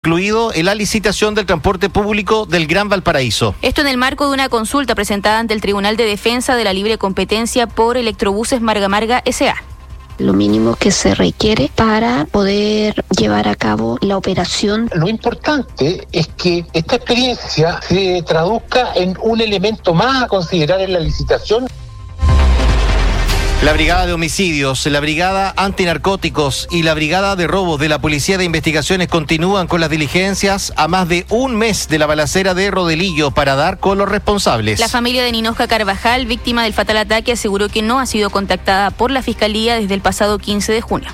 incluido en la licitación del transporte público del Gran Valparaíso. Esto en el marco de una consulta presentada ante el Tribunal de Defensa de la Libre Competencia por Electrobuses Marga Marga S.A. Lo mínimo que se requiere para poder llevar a cabo la operación. Lo importante es que esta experiencia se traduzca en un elemento más a considerar en la licitación. La Brigada de Homicidios, la Brigada Antinarcóticos y la Brigada de Robos de la Policía de Investigaciones continúan con las diligencias a más de un mes de la balacera de Rodelillo para dar con los responsables. La familia de Ninosca Carvajal, víctima del fatal ataque, aseguró que no ha sido contactada por la Fiscalía desde el pasado 15 de junio.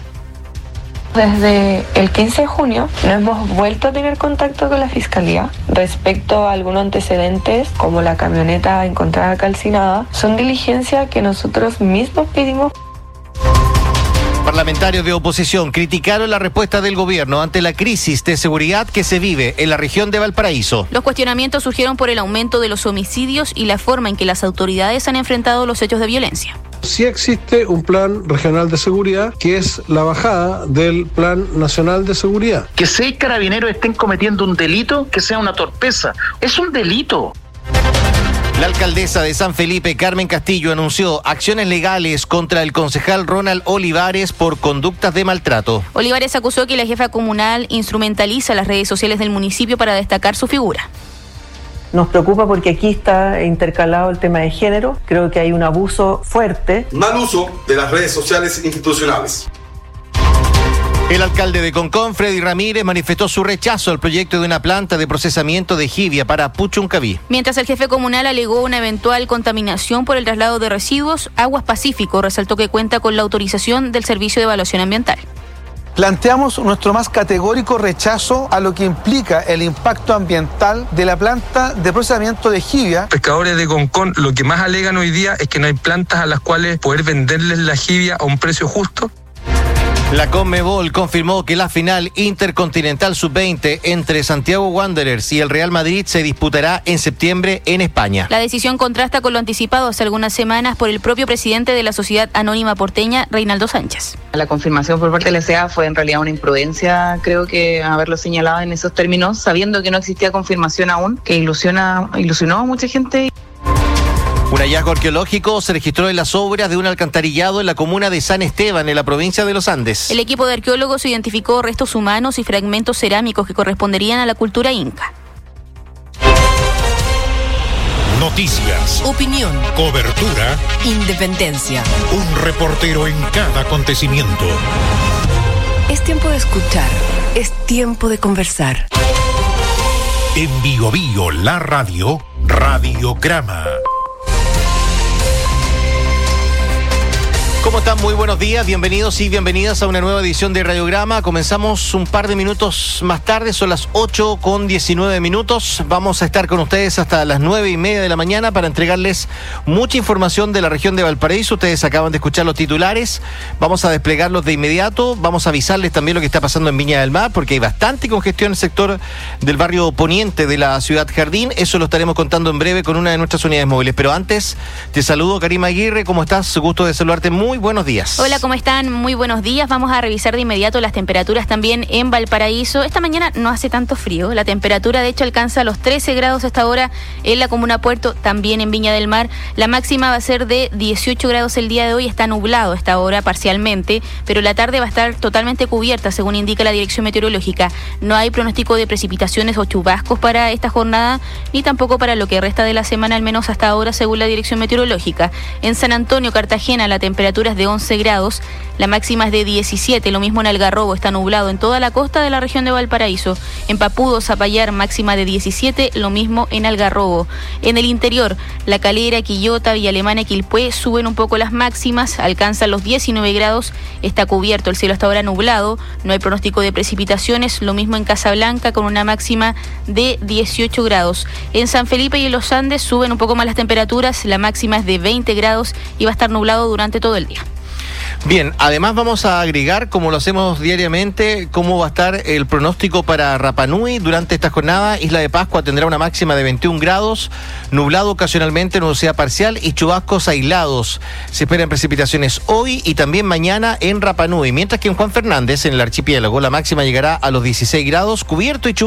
Desde el 15 de junio no hemos vuelto a tener contacto con la Fiscalía respecto a algunos antecedentes como la camioneta encontrada calcinada. Son diligencias que nosotros mismos pedimos. Parlamentarios de oposición criticaron la respuesta del gobierno ante la crisis de seguridad que se vive en la región de Valparaíso. Los cuestionamientos surgieron por el aumento de los homicidios y la forma en que las autoridades han enfrentado los hechos de violencia. Sí existe un plan regional de seguridad que es la bajada del plan nacional de seguridad. Que 6 carabineros estén cometiendo un delito, que sea una torpeza. Es un delito. La alcaldesa de San Felipe, Carmen Castillo, anunció acciones legales contra el concejal Ronald Olivares por conductas de maltrato. Olivares acusó que la jefa comunal instrumentaliza las redes sociales del municipio para destacar su figura. Nos preocupa porque aquí está intercalado el tema de género. Creo que hay un abuso fuerte. Mal uso de las redes sociales institucionales. El alcalde de Concón, Freddy Ramírez, manifestó su rechazo al proyecto de una planta de procesamiento de jibia para Puchuncaví. Mientras el jefe comunal alegó una eventual contaminación por el traslado de residuos, Aguas Pacífico resaltó que cuenta con la autorización del Servicio de Evaluación Ambiental. Planteamos nuestro más categórico rechazo a lo que implica el impacto ambiental de la planta de procesamiento de jibia. Pescadores de Concón lo que más alegan hoy día es que no hay plantas a las cuales poder venderles la jibia a un precio justo. La Conmebol confirmó que la final Intercontinental Sub-20 entre Santiago Wanderers y el Real Madrid se disputará en septiembre en España. La decisión contrasta con lo anticipado hace algunas semanas por el propio presidente de la Sociedad Anónima Porteña, Reinaldo Sánchez. La confirmación por parte de la SEA fue en realidad una imprudencia, creo que haberlo señalado en esos términos, sabiendo que no existía confirmación aún, que ilusionó a mucha gente. Un hallazgo arqueológico se registró en las obras de un alcantarillado en la comuna de San Esteban, en la provincia de Los Andes. El equipo de arqueólogos identificó restos humanos y fragmentos cerámicos que corresponderían a la cultura inca. Noticias, opinión, cobertura, independencia. Un reportero en cada acontecimiento. Es tiempo de escuchar, es tiempo de conversar. En Bio Bio, la radio, Radiograma. ¿Cómo están? Muy buenos días, bienvenidos y bienvenidas a una nueva edición de Radiograma. Comenzamos un par de minutos más tarde, son las 8:19. Vamos a estar con ustedes hasta las 9:30 de la mañana para entregarles mucha información de la región de Valparaíso. Ustedes acaban de escuchar los titulares, vamos a desplegarlos de inmediato, vamos a avisarles también lo que está pasando en Viña del Mar, porque hay bastante congestión en el sector del barrio poniente de la ciudad Jardín. Eso lo estaremos contando en breve con una de nuestras unidades móviles. Pero antes, te saludo, Karima Aguirre, ¿cómo estás? Gusto de saludarte, muy buenos días. Hola, ¿cómo están? Muy buenos días. Vamos a revisar de inmediato las temperaturas también en Valparaíso. Esta mañana no hace tanto frío. La temperatura, de hecho, alcanza los 13 grados hasta ahora en la comuna Puerto, también en Viña del Mar. La máxima va a ser de 18 grados el día de hoy. Está nublado a esta hora parcialmente, pero la tarde va a estar totalmente cubierta, según indica la Dirección Meteorológica. No hay pronóstico de precipitaciones o chubascos para esta jornada, ni tampoco para lo que resta de la semana, al menos hasta ahora, según la Dirección Meteorológica. En San Antonio, Cartagena, la temperatura es de 11 grados, la máxima es de 17, lo mismo en Algarrobo, está nublado en toda la costa de la región de Valparaíso. En Papudo, Zapallar, máxima de 17, lo mismo en Algarrobo. En el interior, La Calera, Quillota, Villa Alemana y Quilpué suben un poco las máximas, alcanzan los 19 grados, está cubierto el cielo hasta ahora nublado, no hay pronóstico de precipitaciones, lo mismo en Casablanca con una máxima de 18 grados. En San Felipe y en los Andes suben un poco más las temperaturas, la máxima es de 20 grados y va a estar nublado durante todo el día. Bien, además vamos a agregar, como lo hacemos diariamente, cómo va a estar el pronóstico para Rapa Nui durante esta jornada. Isla de Pascua tendrá una máxima de 21 grados, nublado ocasionalmente, nubosidad parcial y chubascos aislados. Se esperan precipitaciones hoy y también mañana en Rapa Nui, mientras que en Juan Fernández, en el archipiélago, la máxima llegará a los 16 grados, cubierto y chubascos